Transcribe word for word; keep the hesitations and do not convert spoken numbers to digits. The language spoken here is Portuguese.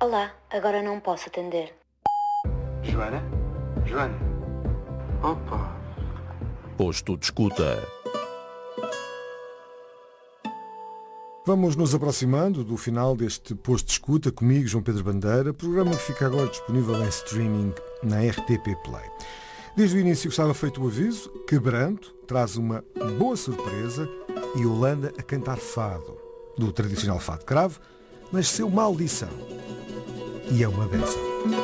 Olá, agora não posso atender. Joana? Joana? Opa! Posto de escuta. Vamos nos aproximando do final deste Posto de Escuta comigo, João Pedro Bandeira, programa que fica agora disponível em streaming na R T P Play. Desde o início estava feito o aviso, Quebranto traz uma boa surpresa e Holanda a cantar fado. Do tradicional fado cravo, nasceu Maldição. E é uma benção.